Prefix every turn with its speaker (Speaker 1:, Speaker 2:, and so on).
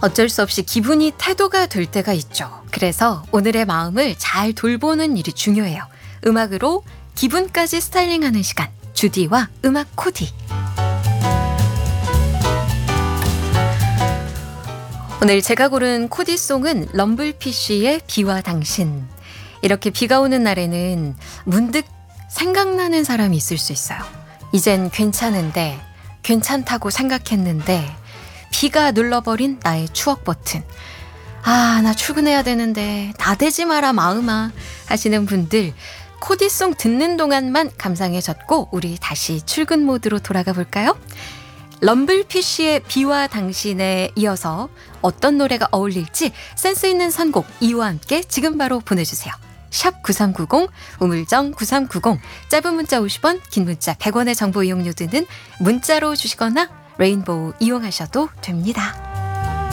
Speaker 1: 어쩔 수 없이 기분이 태도가 될 때가 있죠. 그래서 오늘의 마음을 잘 돌보는 일이 중요해요. 음악으로 기분까지 스타일링하는 시간, 주디와 음악 코디. 오늘 제가 고른 코디송은 럼블피쉬의 비와 당신. 이렇게 비가 오는 날에는 문득 생각나는 사람이 있을 수 있어요. 이젠 괜찮은데, 괜찮다고 생각했는데 비가 눌러버린 나의 추억 버튼. 아, 나 출근해야 되는데 나대지 마라 마음아 하시는 분들, 코디송 듣는 동안만 감상해 줬고 우리 다시 출근 모드로 돌아가 볼까요? 럼블피쉬의 비와 당신에 이어서 어떤 노래가 어울릴지 센스 있는 선곡 이와 함께 지금 바로 보내주세요. 샵 9390, 우물정 9390, 짧은 문자 50원, 긴 문자 100원의 정보 이용료 드는 문자로 주시거나 레인보우 이용하셔도 됩니다.